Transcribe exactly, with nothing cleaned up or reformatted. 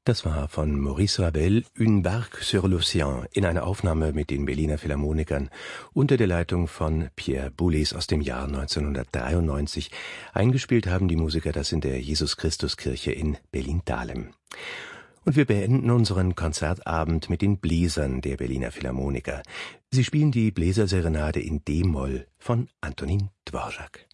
Das war von Maurice Ravel Une barque sur l'océan in einer Aufnahme mit den Berliner Philharmonikern unter der Leitung von Pierre Boulez aus dem Jahr neunzehnhundertdreiundneunzig. Eingespielt haben die Musiker das in der Jesus-Christus-Kirche in Berlin-Dahlem. Und wir beenden unseren Konzertabend mit den Bläsern der Berliner Philharmoniker. Sie spielen die Bläserserenade in D-Moll von Antonin Dvorak.